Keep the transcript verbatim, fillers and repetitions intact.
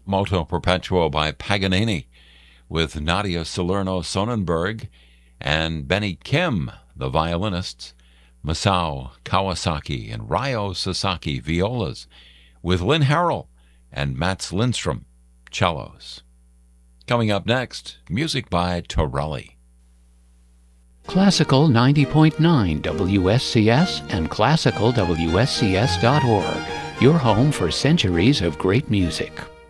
Moto Perpetuo by Paganini, with Nadia Salerno Sonnenberg and Benny Kim, the violinists, Masao Kawasaki and Ryo Sasaki, violas, with Lynn Harrell and Mats Lindstrom, cellos. Coming up next, music by Torelli. Classical ninety point nine W S C S and classical W S C S dot org, your home for centuries of great music.